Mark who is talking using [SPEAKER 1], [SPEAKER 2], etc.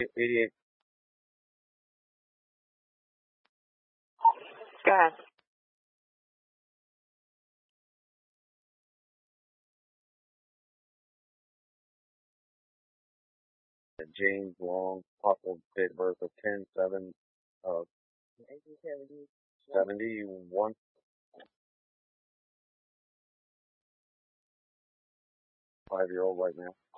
[SPEAKER 1] 88.
[SPEAKER 2] Go ahead.
[SPEAKER 1] James Long, possible date of birth of 10/7 of 71. 5-year-old right now.